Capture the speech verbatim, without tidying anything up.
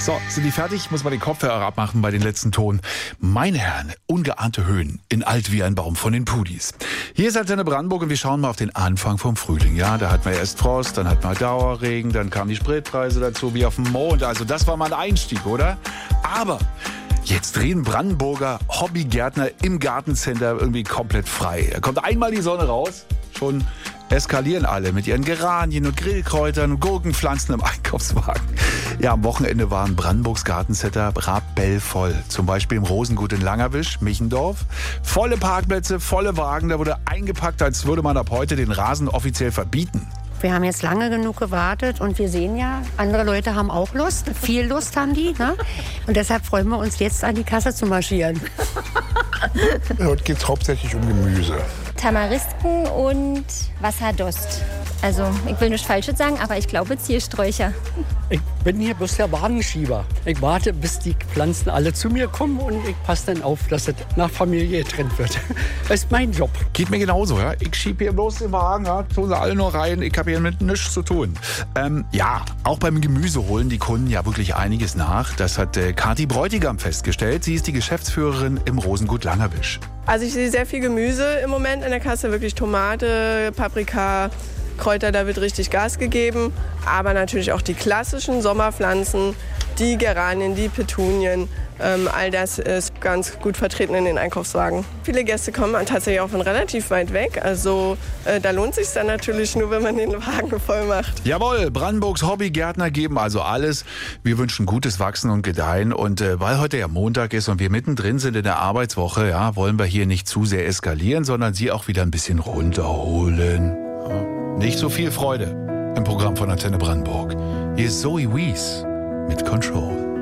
So, sind die fertig? Muss man den Kopfhörer abmachen bei den letzten Ton. Meine Herren, ungeahnte Höhen in Alt wie ein Baum von den Pudis. Hier ist Antenne Brandenburg und wir schauen mal auf den Anfang vom Frühling. Ja, da hatten wir erst Frost, dann hatten wir Dauerregen, dann kamen die Spritpreise dazu wie auf dem Mond. Also das war mal ein Einstieg, oder? Aber jetzt drehen Brandenburger Hobbygärtner im Gartencenter irgendwie komplett frei. Da kommt einmal die Sonne raus, schon eskalieren alle mit ihren Geranien und Grillkräutern und Gurkenpflanzen im Einkaufswagen. Ja, am Wochenende waren Brandenburgs Gartencenter rappellvoll. Zum Beispiel im Rosengut in Langerwisch, Michendorf. Volle Parkplätze, volle Wagen. Da wurde eingepackt, als würde man ab heute den Rasen offiziell verbieten. Wir haben jetzt lange genug gewartet und wir sehen ja, andere Leute haben auch Lust. Viel Lust haben die. Ne? Und deshalb freuen wir uns jetzt an die Kasse zu marschieren. Heute geht es hauptsächlich um Gemüse. Tamarisken und Wasserdost. Also, ich will nichts Falsches sagen, aber ich glaube Ziersträucher. Ich bin hier bloß der Wagenschieber. Ich warte, bis die Pflanzen alle zu mir kommen und ich passe dann auf, dass es nach Familie getrennt wird. Das ist mein Job. Geht mir genauso, ja. Ich schiebe hier bloß den Wagen, ja, tun sie alle nur rein. Ich habe hier mit nichts zu tun. Ähm, ja, auch beim Gemüse holen die Kunden ja wirklich einiges nach. Das hat äh, Kathi Bräutigam festgestellt. Sie ist die Geschäftsführerin im Rosengut Langerwisch. Also ich sehe sehr viel Gemüse im Moment in der Kasse, wirklich Tomate, Paprika, Kräuter, da wird richtig Gas gegeben. Aber natürlich auch die klassischen Sommerpflanzen, die Geranien, die Petunien, ähm, all das ist ganz gut vertreten in den Einkaufswagen. Viele Gäste kommen tatsächlich auch von relativ weit weg, also äh, da lohnt es sich dann natürlich nur, wenn man den Wagen voll macht. Jawohl, Brandenburgs Hobbygärtner geben also alles. Wir wünschen gutes Wachsen und Gedeihen und äh, weil heute ja Montag ist und wir mittendrin sind in der Arbeitswoche, ja, wollen wir hier nicht zu sehr eskalieren, sondern Sie auch wieder ein bisschen runterholen. Ja. Nicht so viel Freude im Programm von Antenne Brandenburg. Hier ist Zoe Wies mit Control.